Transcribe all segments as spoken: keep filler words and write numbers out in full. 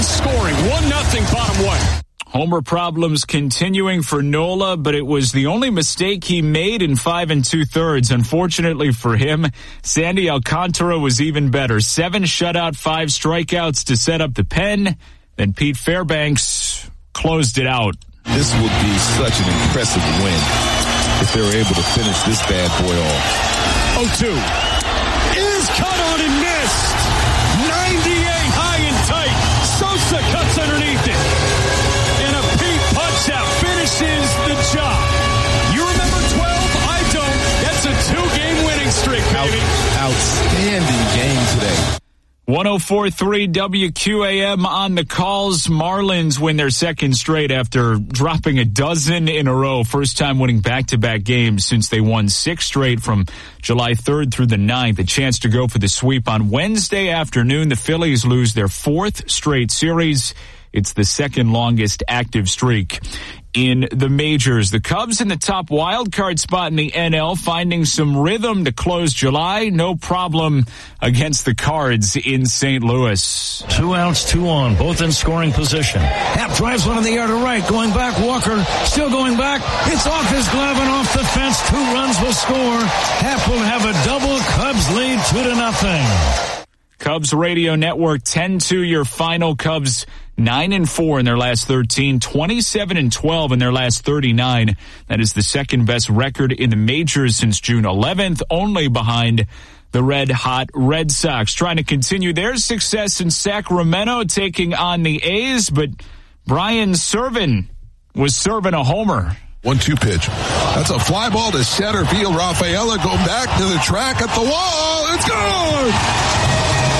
runs scoring. one nothing bottom one. Homer problems continuing for Nola, but it was the only mistake he made in five and two-thirds. Unfortunately for him, Sandy Alcantara was even better. Seven shutout, five strikeouts to set up the pen. Then Pete Fairbanks closed it out. This would be such an impressive win if they were able to finish this bad boy off. oh two. Is cut on and missed. ninety-eight high and tight. Sosa cuts underneath it. And a Pete punch-out finishes the job. You remember twelve? I don't. That's a two-game winning streak, baby. Out, outstanding game today. one oh four point three W Q A M on the calls. Marlins win their second straight after dropping a dozen in a row. First time winning back-to-back games since they won six straight from July third through the ninth. A chance to go for the sweep on Wednesday afternoon. The Phillies lose their fourth straight series. It's the second longest active streak in the majors. The Cubs in the top wild card spot in the N L, finding some rhythm to close July. No problem against the Cards in Saint Louis. Two outs, two on, both in scoring position. Happ drives one in the air to right, going back. Walker still going back. It's off his glove and off the fence. Two runs will score. Happ will have a double. Cubs lead two to nothing. Cubs Radio Network ten two, your final. Cubs nine and four in their last thirteen, twenty-seven and twelve in their last thirty-nine. That is the second best record in the majors since June eleventh, only behind the red hot Red Sox. Trying to continue their success in Sacramento, taking on the A's, but Brian Serven was serving a homer. one two pitch. That's a fly ball to center field. Rafaela go back to the track at the wall. It's gone!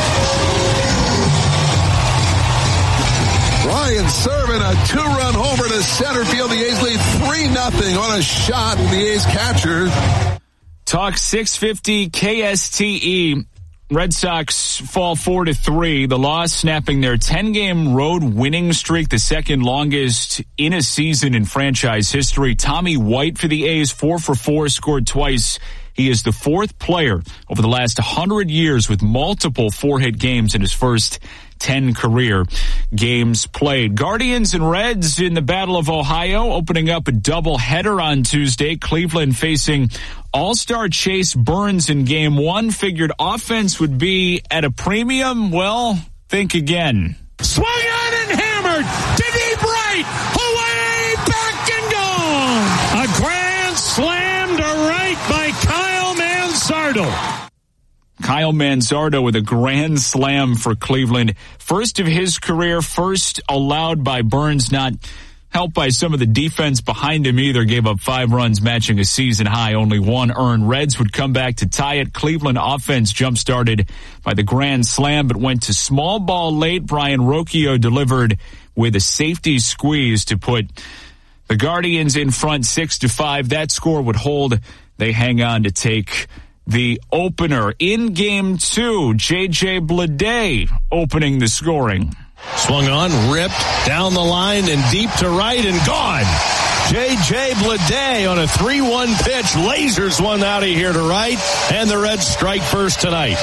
Brian Serven, a two-run homer to center field. The A's lead three nothing on a shot from the A's catcher. Talk six fifty K S T E. Red Sox fall four to three. The loss snapping their ten-game road winning streak, the second longest in a season in franchise history. Tommy White for the A's, four for four, scored twice. He is the fourth player over the last one hundred years with multiple four-hit games in his first ten career games played. Guardians and Reds in the Battle of Ohio, opening up a doubleheader on Tuesday. Cleveland facing All-Star Chase Burns in game one. Figured offense would be at a premium. Well, think again. Swung on and hammered to deep right. Away, back and gone. A grand slam to right by Kyle Manzardo. Kyle Manzardo with a grand slam for Cleveland. First of his career, first allowed by Burns, not helped by some of the defense behind him either. Gave up five runs, matching a season high, only one earned. Reds would come back to tie it. Cleveland offense jump-started by the grand slam, but went to small ball late. Brian Rocchio delivered with a safety squeeze to put the Guardians in front six to five. That score would hold. They hang on to take the opener. In game two, J J Bleday opening the scoring. Swung on, ripped, down the line, and deep to right, and gone. J J Bleday on a three one pitch, lasers one out of here to right, and the Reds strike first tonight.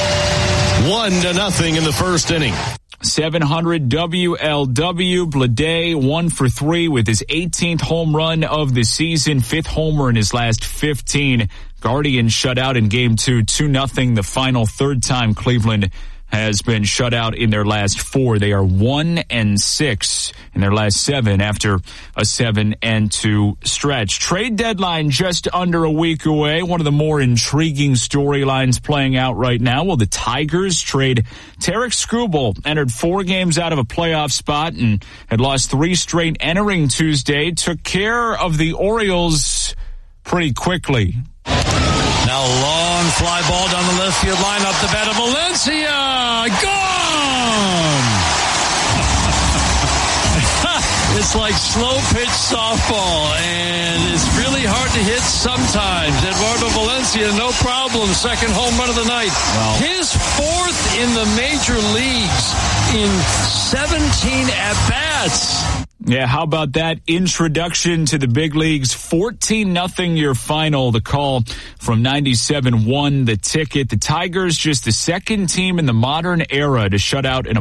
One to nothing in the first inning. seven hundred W L W. Bleday, one for three with his eighteenth home run of the season, fifth homer in his last fifteen. Guardians shut out in game two, two nothing. The final, third time Cleveland has been shut out in their last four. They are one and six in their last seven after a seven and two stretch. Trade deadline just under a week away. One of the more intriguing storylines playing out right now. Will the Tigers trade Tarik Skubal? Entered four games out of a playoff spot and had lost three straight entering Tuesday. Took care of the Orioles pretty quickly. Now long fly ball down the left field line up the bat of Valencia. Gone! It's like slow pitch softball, and it's really hard to hit sometimes. Eduardo Valencia, no problem. Second home run of the night. Wow. His fourth in the major leagues in seventeen at-bats. Yeah, how about that introduction to the big leagues? fourteen nothing your final. The call from ninety-seven one, the ticket. The Tigers, just the second team in the modern era to shut out an